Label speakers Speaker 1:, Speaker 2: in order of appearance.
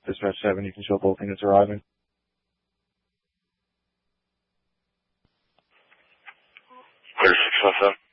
Speaker 1: Dispatch 7, you can show both units arriving.
Speaker 2: Clear 617.